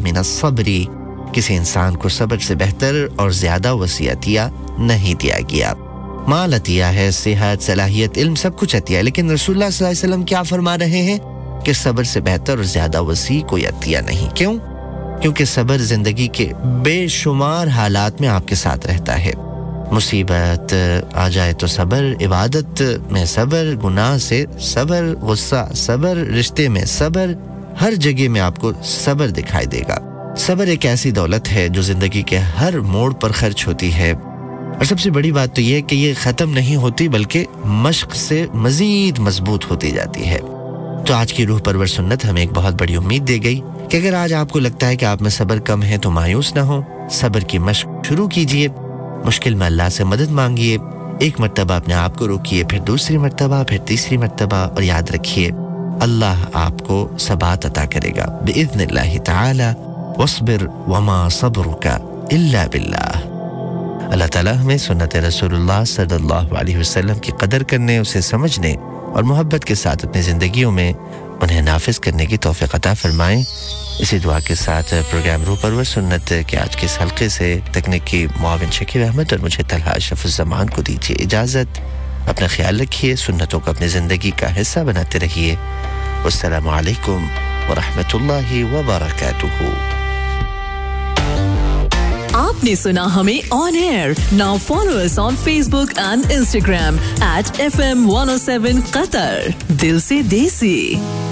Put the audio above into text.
मिन अस्सब्री, किसी इंसान को सब्र से बेहतर और ज्यादा वसीयतिया नहीं दिया गया। माल अतिया है, सेहत, सलाहियत, इल्म सब कुछ अतिया है, लेकिन रसूलुल्लाह सल्लल्लाहु अलैहि वसल्लम क्या फरमा रहे हैं कि सब्र से बेहतर और ज्यादा वसी कोई अतिया नहीं। क्यों? क्योंकि सब्र जिंदगी के बेशुमार हालात में आपके साथ रहता है। मुसीबत आ जाए तो सब्र, इबादत में सब्र, गुनाह से सब्र, गुस्सा सब्र, रिश्ते में सब्र, हर जगह में आपको सब्र दिखाई देगा। सब्र एक ऐसी दौलत है जो जिंदगी के हर मोड़ पर खर्च होती है, और सबसे बड़ी बात तो ये है कि ये ख़त्म नहीं होती बल्कि मश्क से मज़ीद मजबूत होती जाती है। तो आज की रूह परवर सुन्नत हमें एक बहुत बड़ी उम्मीद दे गई कि अगर आज आपको लगता है कि आप में सब्र कम है तो मायूस ना हो, सब्र की मश्क शुरू कीजिए, मुश्किल में अल्लाह से मदद मांगिए, एक मर्तबा अपने आप को रोकिए, फिर दूसरी मर्तबा, फिर तीसरी मर्तबा, और याद रखिए अल्लाह आपको सबात अता करेगा बिइज़्निल्लाहि ताला। वस्बिर वमा सब्रुका इल्ला बिल्लाह। अल्लाह ताला हमें सुन्नत रसूलुल्लाह सल्लल्लाहु अलैहि वसल्लम की कदर करने, उसे समझने और मोहब्बत के साथ अपनी ज़िंदगियों में उन्हें नाफिज करने की तौफीक अता फरमाएं। इसी दुआ के साथ प्रोग्राम रूह परवर सुन्नत के आज के इस हल्के से तकनीकी मुआविन शकील अहमद और मुझे तलहा अशरफुज़्ज़मान को दीजिए इजाज़त। अपना ख्याल रखिए, सुन्नतों को अपनी ज़िंदगी का हिस्सा बनाते रहिए। अस्सलामु अलैकुम व रहमतुल्लाहि व बरकातुहू। आपने सुना हमें on air. Now follow us on Facebook and Instagram @FM107 Qatar। दिल से देसी।